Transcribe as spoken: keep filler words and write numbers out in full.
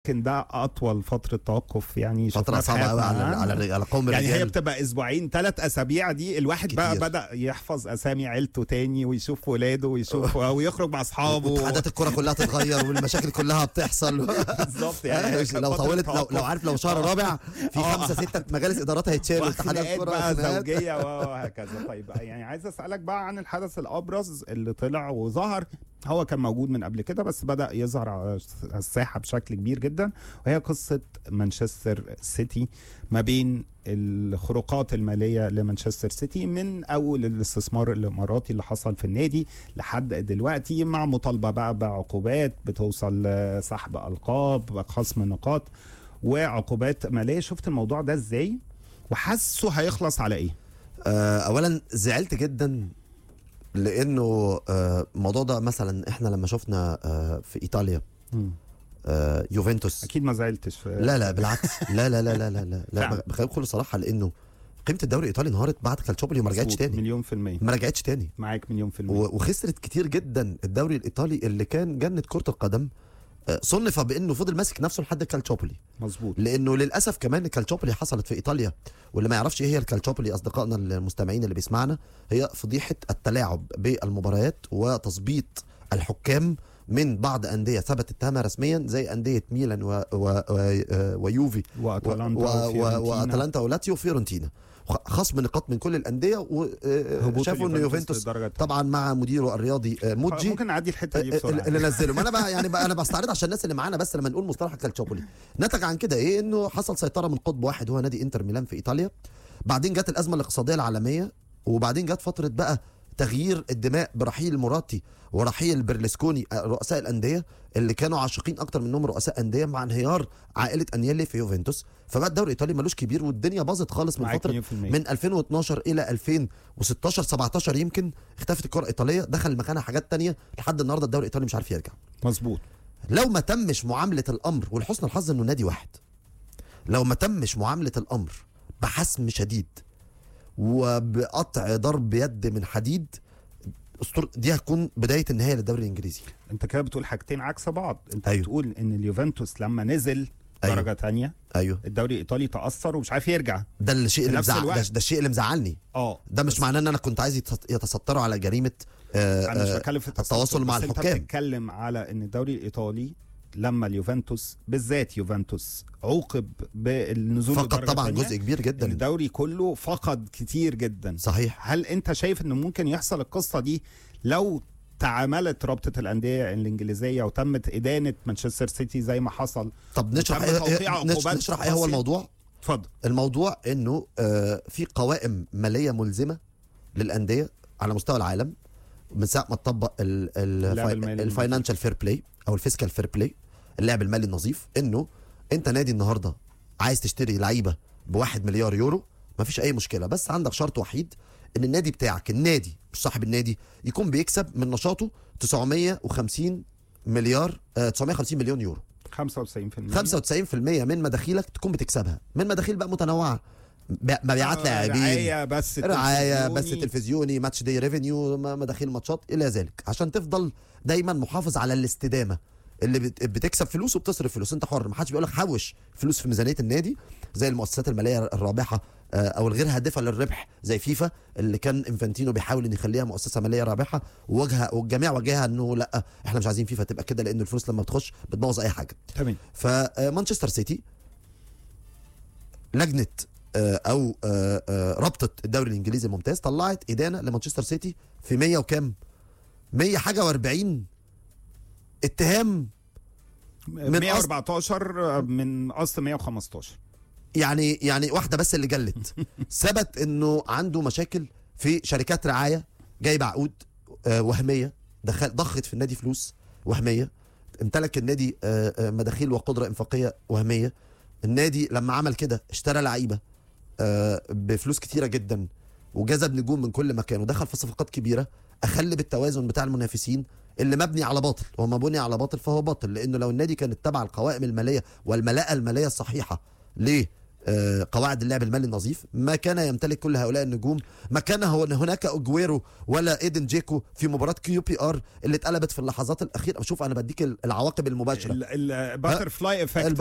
لكن ده اطول فتره توقف يعني فتره صعبه قوي على على على قوم الرجال. يعني هي بتبقى اسبوعين ثلاث اسابيع دي الواحد كتير. بقى بدا يحفظ اسامي عيلته تاني ويشوف ولاده ويشوف ويخرج مع اصحابه واتحادات الكره كلها تتغير والمشاكل كلها بتحصل بالظبط. يعني لو طولت لو, لو عارف لو شهر رابع في خمسه سته مجالس ادارات هيتشالوا اتحادات الكره بقى زوجيه وهكذا. طيب يعني عايز اسالك بقى عن الحدث الابرز اللي طلع وظهر. هو كان موجود من قبل كده بس بدأ يظهر على الساحة بشكل كبير جدا، وهي قصة مانشستر سيتي ما بين الخروقات المالية لمانشستر سيتي من أول الاستثمار الإماراتي اللي حصل في النادي لحد دلوقتي، مع مطالبة بقى بعقوبات بتوصل سحب ألقاب، خصم نقاط وعقوبات مالية. شفت الموضوع ده إزاي وحسه هيخلص على إيه؟ أه أولا زعلت جدا لانه الموضوع ده مثلا احنا لما شفنا في ايطاليا يوفنتوس اكيد ما زعلتش. لا لا بالعكس لا لا لا لا لا لا, لا بخير بكل صراحه، لانه قيمه الدوري الايطالي انهارت بعد كالتشوبولي وما رجعتش تاني. مليون في المية ما رجعتش تاني معاك مليون في المية. وخسرت كتير جدا الدوري الايطالي اللي كان جنة كرة القدم، صنف بانه فضل ماسك نفسه لحد كالتشوبولي. مظبوط. لانه للاسف كمان الكالتشوبولي حصلت في ايطاليا، واللي ما يعرفش ايه هي الكالتشوبولي اصدقائنا المستمعين اللي بيسمعنا، هي فضيحه التلاعب بالمباريات وتظبيط الحكام من بعض انديه ثبت اتهامها رسميا زي انديه ميلان و... و... و... ويوفي واتلانتا واتلانتا ولاتيو وفيورنتينا، خصم نقاط من كل الانديه، وشافوا ان يوفنتوس طبعا مع مديره الرياضي موجي ممكن نعدي الحته دي بسرعه اللي نزله. ما انا بقى يعني بقى انا بستعرض عشان الناس اللي معانا بس لما نقول مصطلح كالتشوبولي نتج عن كده ايه، انه حصل سيطره من قطب واحد هو نادي انتر ميلان في ايطاليا، بعدين جت الازمه الاقتصاديه العالميه، وبعدين جت فتره بقى تغيير الدماء برحيل مراتي ورحيل برلسكوني رؤساء الانديه اللي كانوا عاشقين اكتر منهم رؤساء انديه، مع انهيار عائله انيلي في يوفنتوس، فبقى الدوري الايطالي ملوش كبير والدنيا باظت خالص من فتره من ألفين واثناشر الى ألفين وستاشر سبعتاشر يمكن اختفت الكره الايطاليه، دخل مكانها حاجات تانية لحد النهارده الدوري الايطالي مش عارف يرجع. مظبوط. لو ما تمش معامله الامر، ولحسن الحظ انه نادي واحد، لو ما تمش معامله الامر بحسم شديد وبقطع ضرب يد من حديد، دي هتكون بدايه النهايه للدوري الانجليزي. انت كده بتقول حاجتين عكس بعض. انت أيوه. بتقول ان اليوفنتوس لما نزل درجه أيوه. تانية ايوه الدوري الايطالي تاثر ومش عارف يرجع. ده الشيء اللي مزعل ده, ده الشيء اللي مزعلني. اه ده مش معناه ان انا كنت عايز يتستروا على جريمه آه انا مش بتكلم في التواصل مع الحكام. انت بتتكلم على ان الدوري الايطالي لما اليوفنتوس بالذات يوفنتوس عوقب بالنزول فقد طبعا جزء كبير جدا، الدوري كله فقد كتير جدا. صحيح. هل انت شايف انه ممكن يحصل القصه دي لو تعاملت رابطه الانديه الانجليزيه وتمت ادانه مانشستر سيتي زي ما حصل؟ طب نشرح ايه نشرح ايه هو الموضوع. اتفضل. الموضوع انه آه في قوائم ماليه ملزمه للانديه على مستوى العالم من ساعه ما تطبق الفاينانشال فير بلاي او الفيسكال فير بلاي، اللعب المالي النظيف، انه انت نادي النهارده عايز تشتري لعيبه بواحد مليار يورو مفيش اي مشكله، بس عندك شرط وحيد ان النادي بتاعك، النادي مش صاحب النادي، يكون بيكسب من نشاطه تسعمية وخمسين مليار آه تسعمية وخمسين مليون يورو، خمسة وتسعين بالمية خمسة وتسعين بالمية من مداخيلك تكون بتكسبها، من مداخيل بقى متنوعه، مبيعات آه لاعبين، رعايه بس رعايه بس تلفزيوني، ماتش دي ريفينيو، مداخيل ماتشات الى ذلك، عشان تفضل دايما محافظ على الاستدامه اللي بتكسب فلوس وبتصرف فلوس. انت حر، ما حدش بيقول لك حوش فلوس في ميزانيه النادي زي المؤسسات الماليه الرابحه او الغير هادفه للربح زي فيفا اللي كان انفانتينو بيحاول ان يخليها مؤسسه ماليه رابحه، ووجهها والجميع وجهها انه لا احنا مش عايزين فيفا تبقى كده، لان الفلوس لما بتخش بتبوظ اي حاجه. تمام. فمانشستر سيتي لجنه او رابطه الدوري الانجليزي الممتاز طلعت ادانه لمانشستر سيتي في مية وكام مية حاجه واربعين اتهام، من مية واربعتاشر من اصل مية وخمستاشر، يعني يعني واحده بس اللي جلت. ثبت انه عنده مشاكل في شركات رعايه، جايب عقود وهميه، دخل ضخت في النادي فلوس وهميه، امتلك النادي مداخيل وقدره انفاقيه وهميه. النادي لما عمل كده اشترى لعيبه بفلوس كتيره جدا وجذب نجوم من كل مكان ودخل في صفقات كبيره، اخل بالتوازن بتاع المنافسين اللي مبني على باطل، وما بني على باطل فهو باطل، لانه لو النادي كان اتبع القوائم الماليه والملاءه الماليه الصحيحه آه، قواعد اللعب المالي النظيف، ما كان يمتلك كل هؤلاء النجوم، ما كان هو هناك اجويرو ولا ايدن جيكو في مباراه كيو بي ار اللي اتقلبت في اللحظات الاخيره. شوف انا بديك العواقب المباشره، الباتر فلاي افكت